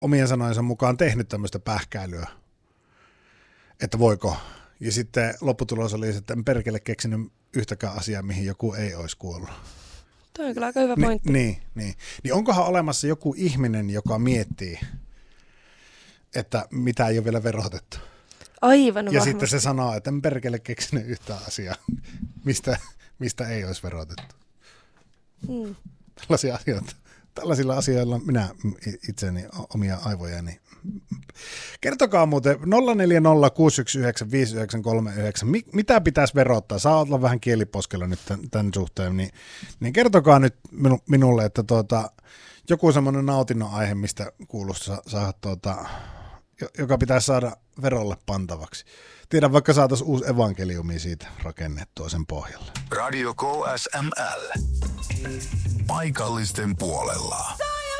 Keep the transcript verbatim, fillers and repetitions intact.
omien sanojensa mukaan tehnyt tämmöistä pähkäilyä, että voiko. Ja sitten lopputulos oli, että en perkele keksinyt yhtäkään asiaa, mihin joku ei olisi kuollut. Toi on kyllä aika hyvä pointti. Ni, niin, niin. Niin onkohan olemassa joku ihminen, joka miettii, että mitä ei ole vielä verotettu? Aivan ja varmasti. sitten se sanoo, että en perkele keksinyt yhtään asiaa, mistä, mistä ei olisi verotettu. Hmm. Tällaisia asioita. Tällaisilla asioilla minä itseni omia aivojani. Kertokaa muuten nolla neljä nolla kuusi yksi yhdeksän viisi yhdeksän kolme yhdeksän, mitä pitäisi verottaa? Saa olla vähän kieliposkella nyt tämän, tämän suhteen, niin, niin kertokaa nyt minu, minulle, että tuota, joku semmoinen nautinnon aihe, mistä kuuluisi saada, tuota, joka pitäisi saada verolle pantavaksi. Tiedän, vaikka saataisiin uusi evankeliumi siitä rakennettua sen pohjalle. Radio K S M L. Paikallisten puolella.